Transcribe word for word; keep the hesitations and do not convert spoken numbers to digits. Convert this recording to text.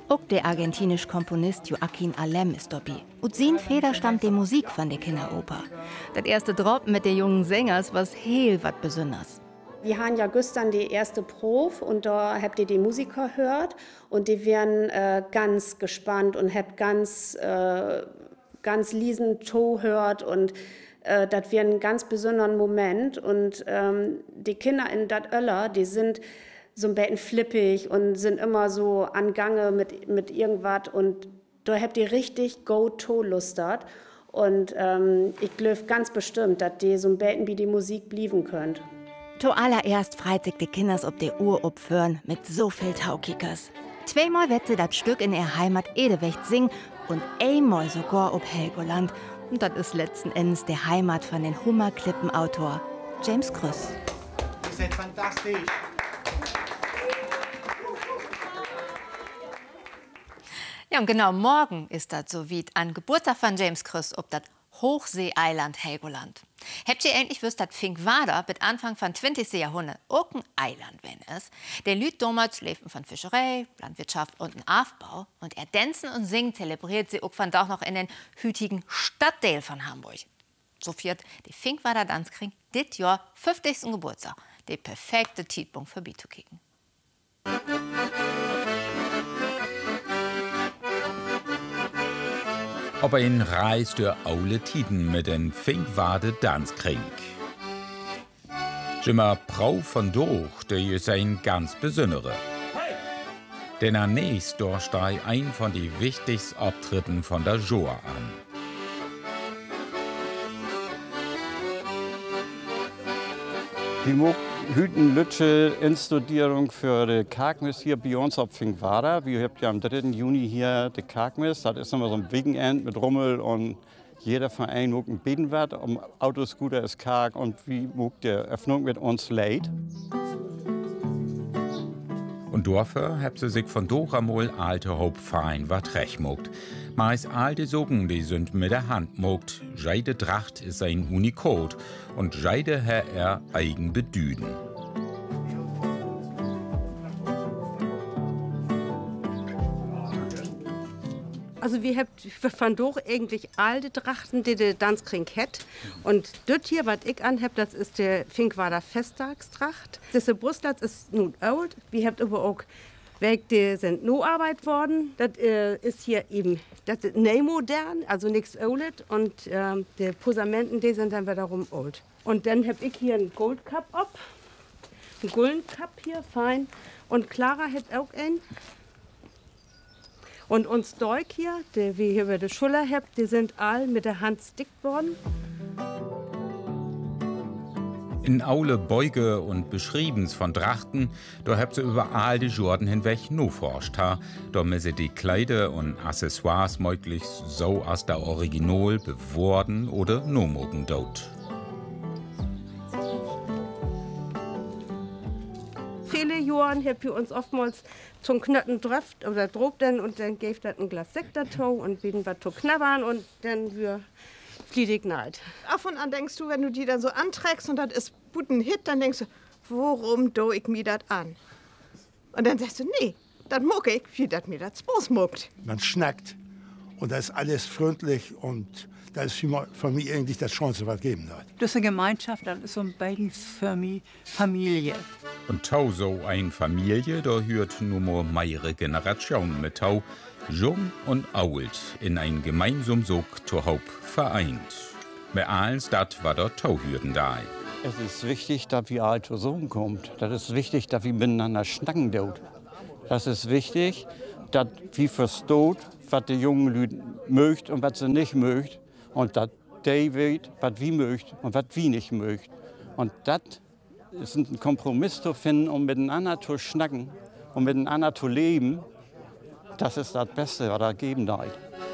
Auch der argentinische Komponist Joaquín Alem ist dabei. Und sein Feder stammt die Musik von der Kinderoper. Das erste Drop mit den jungen Sängers was heel wat Besonderes. Wir haben ja gestern die erste Probe und da habt ihr die Musiker gehört und die werden äh, ganz gespannt und habt ganz, äh, ganz leisen To hört und äh, das wird ein ganz besonderer Moment und ähm, die Kinder in dat Öller, die sind so ein bisschen flippig und sind immer so an Gange mit, mit irgendwas und da habt ihr richtig Go-To-Lustert und ähm, ich glaube ganz bestimmt, dass die so ein bisschen wie die Musik blieben könnt. Zuallererst freit sich die Kinders ob der Uhr opführen mit so viel Taukickers. Zweimal wird sie das Stück in ihrer Heimat Edewecht singen und einmal sogar ob Helgoland. Und das ist letzten Endes der Heimat von den Hummerklippenautor James Krüss. Ihr seid fantastisch. Ja, und genau morgen ist das so wie an Geburtstag von James Krüss ob das Hochseeeiland Helgoland. Habt ihr endlich wüsst, dass Finkenwerder bis Anfang von zwanzigsten Jahrhundert auch ein Eiland wenn es? Der Lüd damals lebten von Fischerei, Landwirtschaft und Aufbau. Und er tanzen und singen zelebriert sie auch von doch noch in den hütigen Stadtteil von Hamburg. So feiert die Finkenwerder Tanzkring dit Jahr fünfzigsten Geburtstag. Der perfekte Zeitpunkt für Beat zu kicken. Ob ein Reis durch alle Tiden mit den Finkwade Tanzkring. Jimmer Prau von Doch, der ist ein ganz besondere. Denn er nächst durchstei ein von die wichtigsten Auftritten von der Joa an. Die Hüten Lütsche Instudierung für die Kargmis hier bei uns auf Finkwada. Wir haben ja am dritten Juni hier die Kargmis. Das ist immer so ein Weekend mit Rummel und jeder Verein muss ein Beten wird, um Autoscooter ist karg und wie muss die Öffnung mit uns leid. Und dafür habt sie sich von Dochamol alte Hope fein wat recht mogt. Meist alte Socken, die sind mit der Hand mogt. Jede Tracht ist ein Unicode und jede hat er eigen Bedüden. Also wir haben von doch eigentlich alte Trachten, die der Tanzkring hat. Und das hier, was ich anhab, das ist der Finkwader Festtagstracht. Das Brustplatz ist nun alt. Wir haben aber auch Werk, die sind nur Arbeit worden. Das äh, ist hier eben, das ist neu modern, also nichts old. Und äh, die Posamenten, die sind dann wiederum old. Und dann habe ich hier einen Goldcup ab. Einen Golden Cup hier, fein. Und Clara hat auch einen. Und uns Deuk hier, die wir hier bei der Schule haben, die sind all mit der Hand stickt worden. In Aule Beuge und Beschriebens von Trachten, da habt ihr über all die Jordan hinweg nur forscht ha. Da müsse die Kleider und Accessoires möglichst so aus der Original beworden oder no mogen dort. Viele Jahren haben wir uns oftmals zum Knotten dröft oder drobt dann und dann gäbe das ein Glas Sekt dazu und bieten was zu knabbern und dann wir fliedig neid. Ab und an denkst du, wenn du die dann so anträgst und das ist guten Hit, dann denkst du, warum do ich mir das an? Und dann sagst du, nee, das mag ich, wie das mir das Spaß macht. Man schnackt und da ist alles freundlich und da ist für mich eigentlich das Chance, was geben hat. Das ist eine Gemeinschaft, das ist so ein bisschen für mich Familie. Und tau so ein Familie, da hört nur mal mehrere Generationen mit tau, jung und alt, in ein gemeinsam Sog zur Haupt vereint. Mit allen dat war der Tauhürden da. Es ist wichtig, dass wir alle zusammenkommen. Das ist wichtig, dass wir miteinander schnacken dort. Das ist wichtig, dass wir verstehen, was die jungen Leute möchten und was sie nicht möchten. Und dass die weiß, was wir möchten und was wir nicht möchten. Und das ist ein Kompromiss zu finden, um miteinander zu schnacken und miteinander zu leben. Das ist das Beste, was da geben darf.